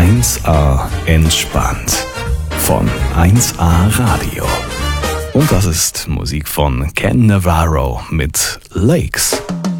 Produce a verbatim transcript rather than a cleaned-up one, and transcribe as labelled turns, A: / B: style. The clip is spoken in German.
A: eins A entspannt von eins A Radio. Und das ist Musik von Ken Navarro mit Lakes.